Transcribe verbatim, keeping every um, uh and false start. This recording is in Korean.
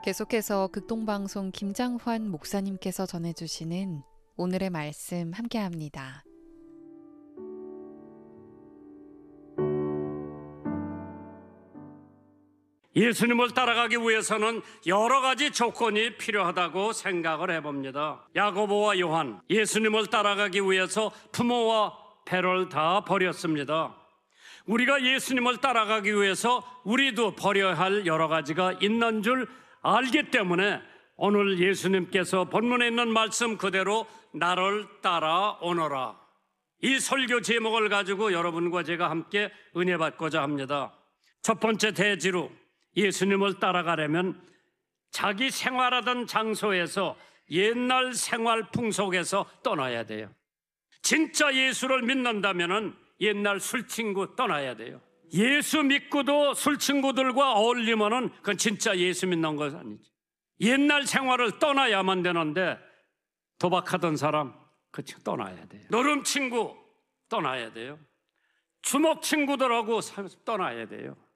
계속해서 극동방송 김장환 목사님께서 전해주시는 오늘의 말씀 함께합니다. 예수님을 따라가기 위해서는 여러 가지 조건이 필요하다고 생각을 해봅니다. 야고보와 요한, 예수님을 따라가기 위해서 부모와 배를 다 버렸습니다. 우리가 예수님을 따라가기 위해서 우리도 버려야 할 여러 가지가 있는 줄 알기 때문에 오늘 예수님께서 본문에 있는 말씀 그대로 나를 따라오너라, 이 설교 제목을 가지고 여러분과 제가 함께 은혜 받고자 합니다. 첫 번째 대지로 예수님을 따라가려면 자기 생활하던 장소에서 옛날 생활 풍속에서 떠나야 돼요. 진짜 예수를 믿는다면 옛날 술친구 떠나야 돼요. 예수 믿고도 술친구들과 어울리면 그건 진짜 예수 믿는 것 아니지. 옛날 생활을 떠나야만 되는데 도박하던 사람 그 떠나야 돼요. 노름 친구 떠나야 돼요. 주먹 친구들하고 떠나야 돼요.